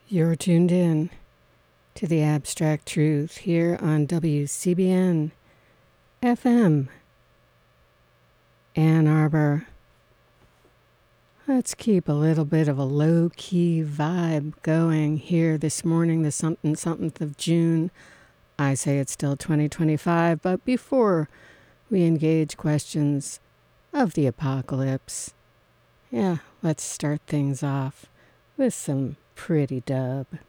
You're tuned in to the Abstract Truth here on WCBN FM, Ann Arbor. Let's keep a little bit of a low-key vibe going here this morning, the something of June. I say it's still 2025, but before we engage questions of the apocalypse, let's start things off with some pretty dub.